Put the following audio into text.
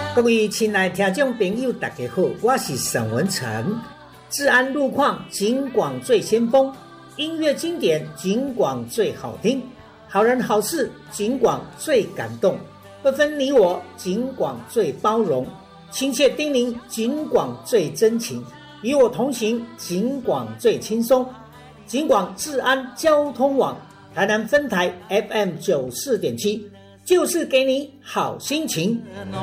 各位亲爱听众朋友大家好，我是沈文成。治安路况警广最先锋，音乐经典警广最好听，好人好事警广最感动，不分你我警广最包容，亲切叮咛警广最真情，与我同行警广最轻松。警广治安交通网台南分台 FM 94.7，就是给你好心情。